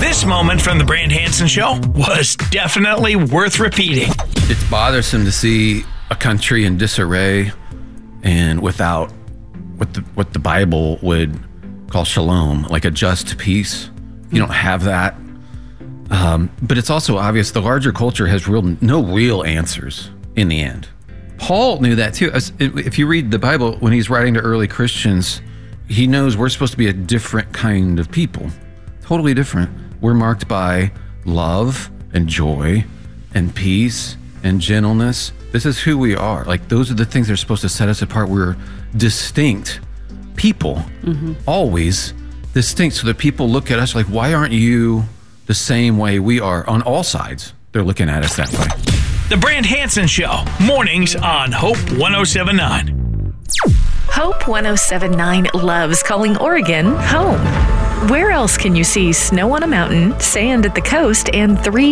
This moment from the Brand Hansen Show was definitely worth repeating. It's bothersome to see a country in disarray and without what the Bible would call shalom, like a just peace. You don't have that. But it's also obvious the larger culture has no real answers in the end. Paul knew that too. If you read the Bible, when he's writing to early Christians, he knows we're supposed to be a different kind of people. Totally different. We're marked by love and joy and peace and gentleness. This is who we are. Like, those are the things that are supposed to set us apart. We're distinct people, always distinct, so that people look at us like, why aren't you the same way we are? On all sides, they're looking at us that way. The Brand Hansen Show, mornings on Hope 107.9. Hope 107.9 loves calling Oregon home. Where else can you see snow on a mountain, sand at the coast, and 3